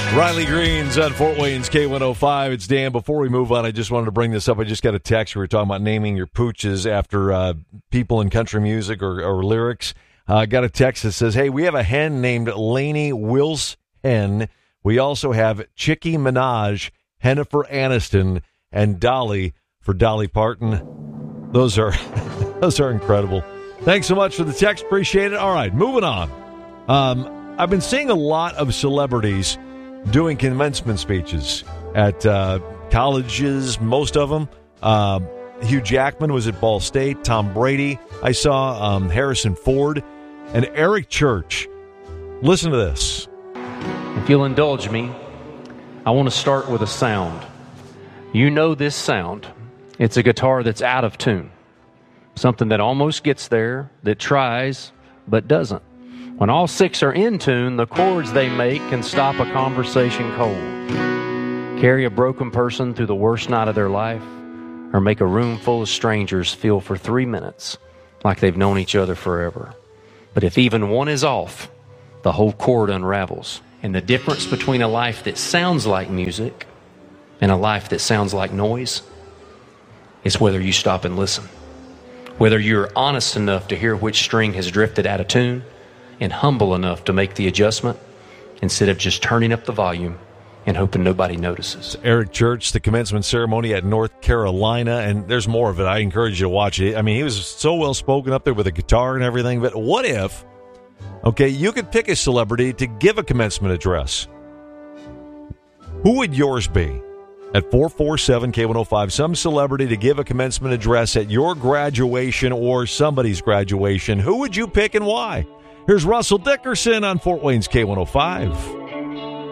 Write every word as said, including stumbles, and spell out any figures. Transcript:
Riley Green's on Fort Wayne's K one oh five. It's Dan. Before we move on, I just wanted to bring this up. I just got a text. We were talking about naming your pooches after uh, people in country music or, or lyrics. I uh, got a text that says, hey, we have a hen named Lainey Wills Hen. We also have Chickie Minaj, Hennifer Aniston, and Dolly for Dolly Parton. Those are those are incredible. Thanks so much for the text. Appreciate it. All right, moving on. Um, I've been seeing a lot of celebrities doing commencement speeches at uh, colleges, most of them. Uh, Hugh Jackman was at Ball State. Tom Brady. I saw um, Harrison Ford and Eric Church. Listen to this. If you'll indulge me, I want to start with a sound. You know this sound. It's a guitar that's out of tune. Something that almost gets there, that tries, but doesn't. When all six are in tune, the chords they make can stop a conversation cold, carry a broken person through the worst night of their life, or make a room full of strangers feel for three minutes like they've known each other forever. But if even one is off, the whole chord unravels. And the difference between a life that sounds like music and a life that sounds like noise is whether you stop and listen. Whether you're honest enough to hear which string has drifted out of tune and humble enough to make the adjustment instead of just turning up the volume and hoping nobody notices. Eric Church, the commencement ceremony at North Carolina, and there's more of it. I encourage you to watch it. I mean, he was so well-spoken up there with a guitar and everything, but what if, okay, you could pick a celebrity to give a commencement address? Who would yours be? At four four seven K one oh five, some celebrity to give a commencement address at your graduation or somebody's graduation. Who would you pick and why? Here's Russell Dickerson on Fort Wayne's K one oh five.